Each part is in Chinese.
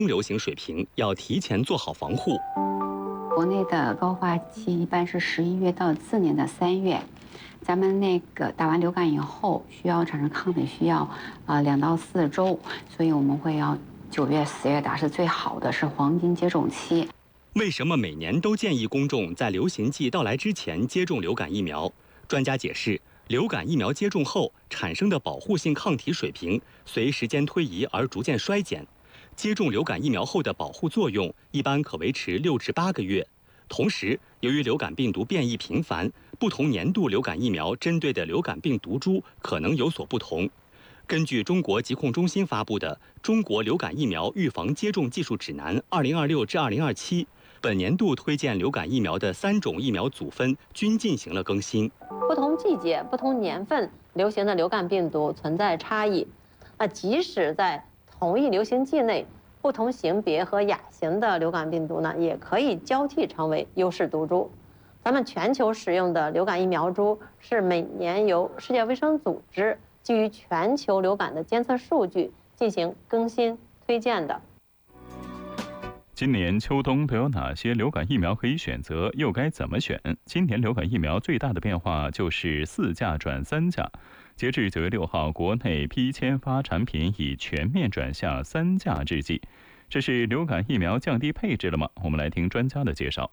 流行水平，要提前做好防护。 国内的高发期一般是11月到次年的3月，咱们那个打完流感以后，需要产生抗体需要2到4周，所以我们会要9月、10月打是最好的，是黄金接种期。 为什么每年都建议公众在流行季到来之前接种流感疫苗？专家解释，流感疫苗接种后产生的保护性抗体水平随时间推移而逐渐衰减。接种流感疫苗后的保护作用一般可维持6至8个月。同时，由于流感病毒变异频繁，不同年度流感疫苗针对的流感病毒株可能有所不同。根据中国疾控中心发布的《中国流感疫苗预防接种技术指南 （2026 至2027》》，本年度推荐流感疫苗的3种疫苗组分均进行了更新。 不同季节、不同年份流行的流感病毒存在差异。即使在同一流行季内，不同型别和亚型的流感病毒呢，也可以交替成为优势毒株。咱们全球使用的流感疫苗株是每年由世界卫生组织基于全球流感的监测数据进行更新推荐的。 今年秋冬都有哪些流感疫苗可以选择，又该怎么选？今年流感疫苗最大的变化就是4价转3价。截至9月6号，国内批签发产品已全面转向3价制剂。这是流感疫苗降低配置了吗？我们来听专家的介绍。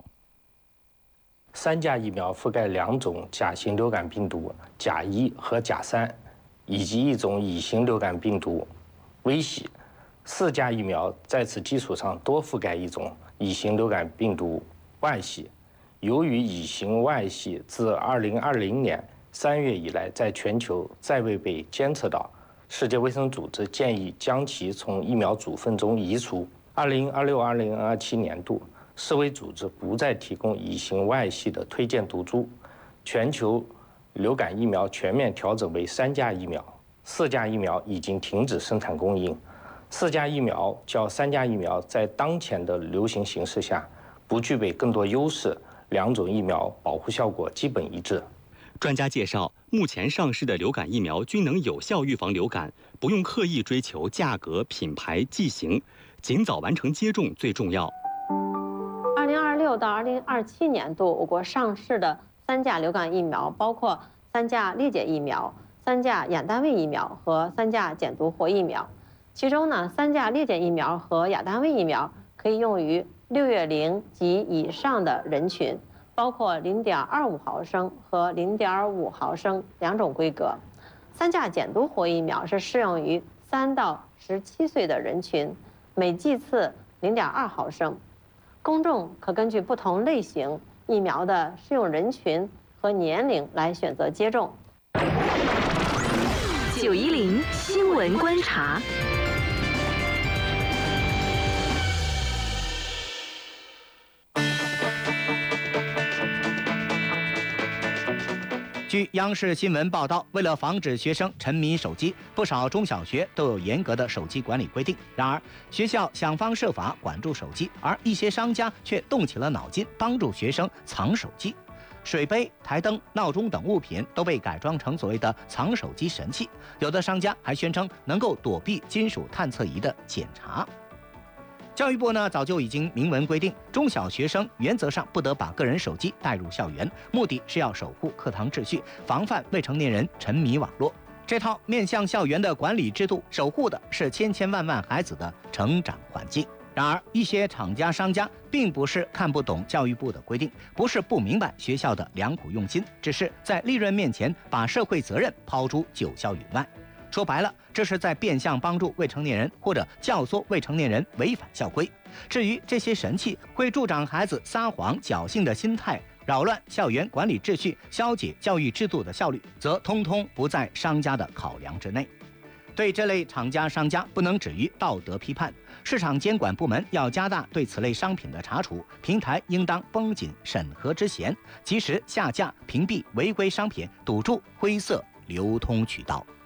3价疫苗覆盖2种甲型流感病毒甲1和甲3，以及1种乙型流感病毒微喜。4价疫苗在此基础上多覆盖1种乙型流感病毒外系。由于乙型外系自2020年3月以来在全球再未被监测到，世界卫生组织建议将其从疫苗组分中移除。2026-2027年度，世卫组织不再提供乙型外系的推荐毒株，全球流感疫苗全面调整为3价疫苗，4价疫苗已经停止生产供应。4价疫苗较3价疫苗在当前的流行形势下不具备更多优势，2种疫苗保护效果基本一致。 专家介绍，目前上市的流感疫苗均能有效预防流感，不用刻意追求价格、品牌、剂型，尽早完成接种最重要。 2026到2027年度，我国上市的3价流感疫苗包括3价裂解疫苗、3价亚单位疫苗和3价减毒活疫苗。其中呢，3价裂解疫苗和亚单位疫苗可以用于6月龄及以上的人群，包括0.25毫升和0.5毫升2种规格。3价减毒活疫苗是适用于3到17岁的人群，每剂次0.2毫升。公众可根据不同类型疫苗的适用人群和年龄来选择接种。 910新闻观察。 据央视新闻报道，为了防止学生沉迷手机，不少中小学都有严格的手机管理规定。然而，学校想方设法管住手机，而一些商家却动起了脑筋，帮助学生藏手机。水杯、台灯、闹钟等物品都被改装成所谓的藏手机神器，有的商家还宣称能够躲避金属探测仪的检查。教育部呢早就已经明文规定，中小学生原则上不得把个人手机带入校园，目的是要守护课堂秩序，防范未成年人沉迷网络。这套面向校园的管理制度，守护的是千千万万孩子的成长环境。然而，一些厂家、商家并不是看不懂教育部的规定，不是不明白学校的良苦用心，只是在利润面前把社会责任抛诸九霄云外。说白了，这是在变相帮助未成年人或者教唆未成年人违反校规。至于这些神器会助长孩子撒谎侥幸的心态，扰乱校园管理秩序，消解教育制度的效率，则通通不在商家的考量之内。对这类厂家、商家不能止于道德批判，市场监管部门要加大对此类商品的查处，平台应当绷紧审核之弦，及时下架、屏蔽违规商品，堵住灰色流通渠道。